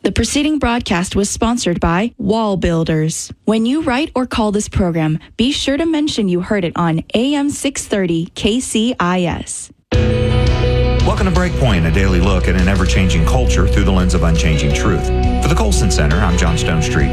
The preceding broadcast was sponsored by Wall Builders. When you write or call this program, be sure to mention you heard it on AM 630 KCIS. Welcome to Breakpoint, a daily look at an ever-changing culture through the lens of unchanging truth. For the Colson Center, I'm John Stonestreet.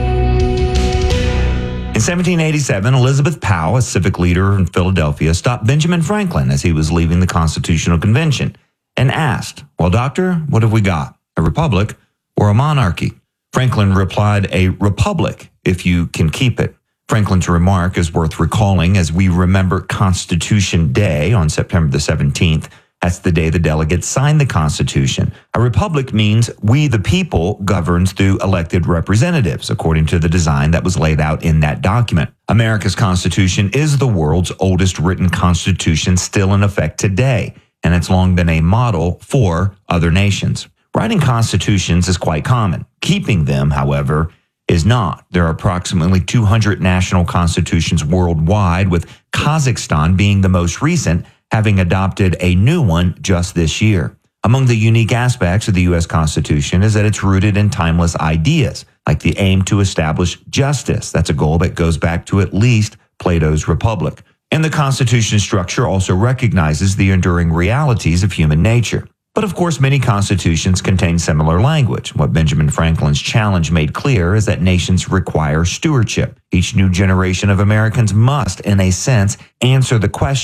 In 1787, Elizabeth Powell, a civic leader in Philadelphia, stopped Benjamin Franklin as he was leaving the Constitutional Convention and asked, "Well, doctor, what have we got? A republic or a monarchy?" Franklin replied, "A republic, if you can keep it." Franklin's remark is worth recalling as we remember Constitution Day on September the 17th. That's the day the delegates signed the Constitution. A republic means we, the people, governs through elected representatives, according to the design that was laid out in that document. America's Constitution is the world's oldest written constitution still in effect today, and it's long been a model for other nations. Writing constitutions is quite common. Keeping them, however, is not. There are approximately 200 national constitutions worldwide, with Kazakhstan being the most recent, having adopted a new one just this year. Among the unique aspects of the U.S. Constitution is that it's rooted in timeless ideas, like the aim to establish justice. That's a goal that goes back to at least Plato's Republic. And the Constitution structure also recognizes the enduring realities of human nature. But of course, many constitutions contain similar language. What Benjamin Franklin's challenge made clear is that nations require stewardship. Each new generation of Americans must, in a sense, answer the question,